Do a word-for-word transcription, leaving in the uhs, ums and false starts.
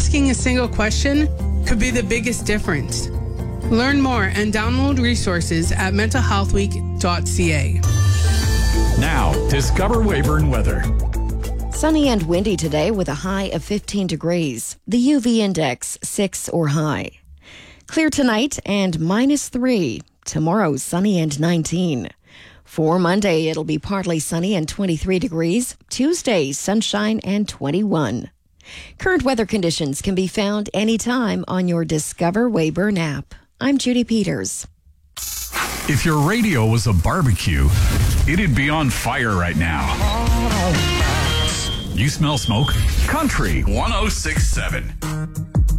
asking a single question could be the biggest difference. Learn more and download resources at mental health week dot c a. Now, discover Weyburn weather. Sunny and windy today with a high of fifteen degrees. The U V index six or high. Clear tonight and minus three. Tomorrow, sunny and nineteen. For Monday, it'll be partly sunny and twenty-three degrees. Tuesday, sunshine and twenty-one. Current weather conditions can be found anytime on your Discover Weyburn app. I'm Judy Peters. If your radio was a barbecue, it'd be on fire right now. You smell smoke? Country one oh six point seven.